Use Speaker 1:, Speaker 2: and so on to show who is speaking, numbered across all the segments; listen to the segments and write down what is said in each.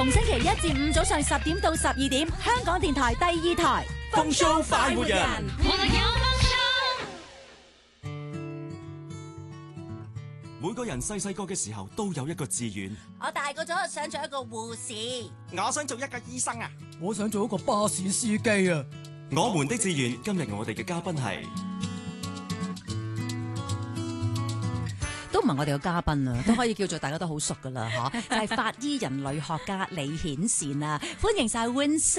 Speaker 1: 逢星期一至五早上10點到12點，香港電台第2台
Speaker 2: 風騷快活人。每個人細個嘅時候都有一個志願。
Speaker 1: 我大個咗想做一個護士，
Speaker 2: 我想做一個醫生啊！
Speaker 3: 我想做一個巴士司機啊！
Speaker 2: 我們的志願，今日我哋嘅嘉賓係。
Speaker 1: 都唔係我哋嘅嘉賓啊，都可以叫做大家都好熟噶啦，嗬，就係法醫人類學家李顯善啊，歡迎晒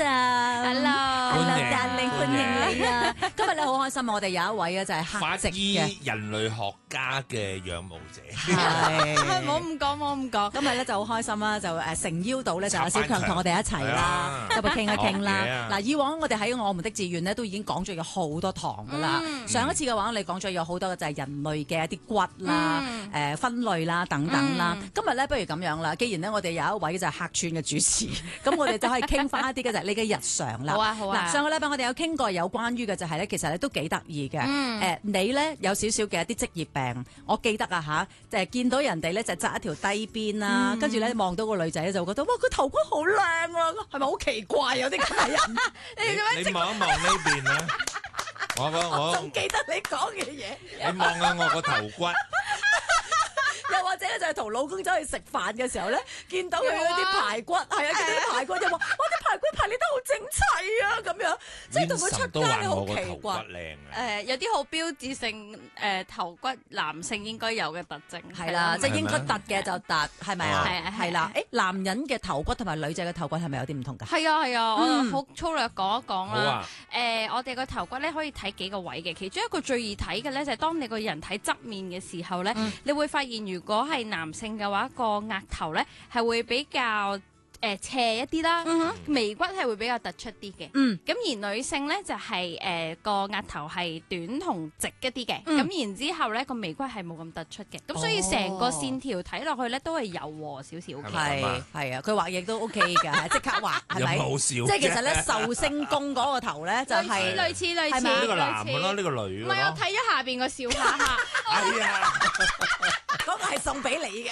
Speaker 1: Vincent，Hello，Darling，歡迎你啊！今日咧好開心啊，我哋有一位啊就係
Speaker 4: 法
Speaker 1: 客席
Speaker 4: 醫
Speaker 1: 嘅
Speaker 4: 人類學家嘅仰慕者，
Speaker 1: 係
Speaker 5: 冇咁講，冇咁講。
Speaker 1: 今日咧就好開心啦，就誠邀到咧就阿小強同我哋一齊啦，今日傾一傾啦。嗱，以往我哋喺我們的志願咧都已經講咗有好多堂噶啦。上一次嘅話，你講咗有好多嘅就係人類嘅一啲骨啦。分類啦，等等啦。今日咧，不如咁樣啦。既然咧，我哋有一位就係客串嘅主持，咁我哋就可以傾翻一啲嘅就係你嘅日常啦。
Speaker 5: 好啊，好啊。
Speaker 1: 嗱，上個禮拜我哋有傾過有關於嘅就係咧，其實咧都幾得意嘅。你咧有少少嘅一啲職業病，我記得啊嚇，就係見到人哋咧就紮一條低辮啦，跟住咧望到個女仔咧就覺得哇，佢頭骨好靚啊，係咪好奇怪有啲咁嘅人？
Speaker 4: 你望一望呢邊啦，我
Speaker 1: 仲記得你講嘅嘢。
Speaker 4: 你望下我個頭骨。
Speaker 1: 又或者咧就係同老公走去食飯嘅時候咧，見到佢嗰啲排骨，係啊，見到啲排骨就話：哇！啲排骨排列得好整齊啊，咁樣，即係同佢出街你好奇怪。
Speaker 5: 有啲好標誌性頭骨男性應該有嘅特徵。
Speaker 1: 係啦，即係應該突嘅就突，係咪啊？係啦。誒，男人嘅頭骨同埋女仔嘅頭骨係咪有啲唔同㗎？
Speaker 5: 係啊係啊，我好粗略講一講啦。我哋個頭骨咧可以睇幾個位嘅，其中一個最易睇嘅咧就係當你個人睇側面嘅時候咧，你會發現如果係男性嘅話，個額頭咧係會比較斜一啲啦，眉骨係會比較突出啲嘅。咁而女性咧就係個額頭係短同直一啲嘅。咁然之後咧個眉骨係冇咁突出嘅。咁所以成個線條睇落去咧都係柔和少少嘅。
Speaker 1: 係啊，佢畫嘢都 OK 㗎，即刻畫係咪？
Speaker 4: 有冇笑？
Speaker 1: 即係其實咧壽星公嗰個頭咧就係
Speaker 5: 類似，
Speaker 4: 呢個男嘅咯，呢個女嘅。
Speaker 5: 唔係，我睇咗下邊個笑哈哈。
Speaker 4: 係啊，
Speaker 1: 嗰個係送俾你嘅。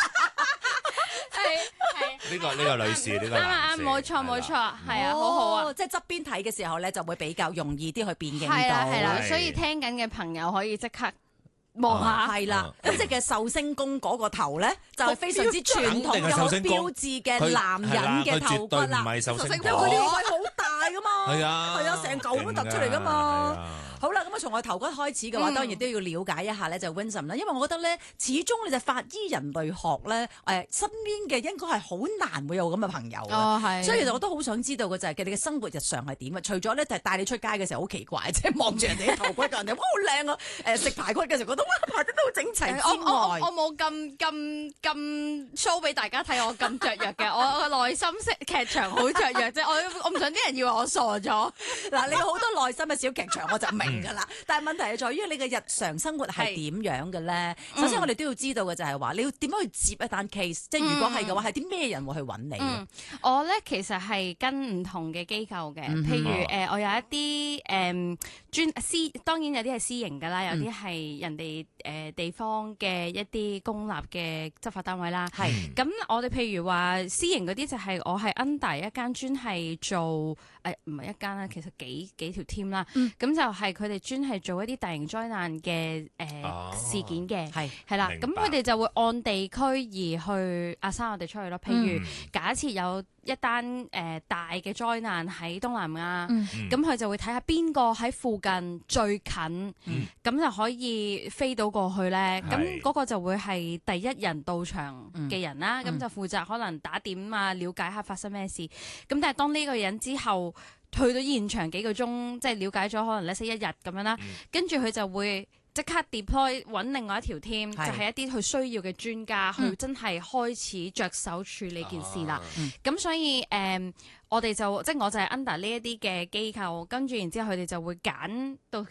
Speaker 4: 呢個女士，呢個男士。
Speaker 5: 冇錯，係啊，好好啊。
Speaker 1: 即係側邊睇嘅時候咧，就會比較容易啲去辨認到。
Speaker 5: 係啦，所以聽緊嘅朋友可以即刻望下。
Speaker 1: 係啦，咁即係壽星公嗰個頭咧，就係非常之傳統嘅好標誌嘅男人嘅頭骨啦。
Speaker 4: 唔係壽星公，
Speaker 1: 因為佢呢個位好大噶嘛。
Speaker 4: 係啊，
Speaker 1: 成嚿咁突出嚟噶嘛。好啦，咁啊從我頭骨開始嘅話，當然都要了解一下咧，就 Vincent 啦，因為我覺得咧，始終你就法醫人類學咧，身邊嘅應該係好難會有咁嘅朋友嘅，所以其實我都好想知道嘅就係佢哋嘅生活日常係點啊？除咗咧就係帶你出街嘅時候好奇怪，即係望住人哋嘅頭骨，人哋哇好靚啊！食排骨嘅時候覺得哇排得都好整齊之外，
Speaker 5: 我冇咁 show 俾大家睇我咁雀躍嘅，我內心劇場好雀躍啫，我唔想啲人以為我傻咗。
Speaker 1: 嗱，你有好多內心嘅小劇場，我就明。㗎啦，但係問題係在於你嘅日常生活係點樣嘅咧？首先我哋都要知道嘅就係話，你要點樣去接一單 case？即係如果係嘅話，係啲咩人會去揾你？
Speaker 5: 我咧其實係跟唔同嘅機構嘅，譬如我有一啲當然有啲係私營㗎啦，有啲係人哋地方嘅一啲公立嘅執法單位啦。咁我哋譬如話私營嗰啲就係我係 under 一間專係做唔係一間啦，其實幾條 team 啦。咁就係佢哋專係做一啲大型災難嘅事件嘅，係啦。咁佢哋就會按地區而去assign我哋出去咯。譬如假設有一單大嘅災難喺東南亞，咁佢就會睇下邊個喺附近最近，咁就可以飛到過去咧。咁嗰個就會係第一人到場嘅人啦。咁就負責可能打點啊，了解下發生咩事。咁但係當呢個人之後去到現場幾個鐘，即係了解咗可能一日咁樣啦，跟住佢就會即刻 deploy 揾另外一條 team，就係一啲佢需要嘅專家，去真係開始着手處理件事啦。咁所以我哋就即係我就係 under 呢一啲嘅機構，跟住然之後佢哋就會揀到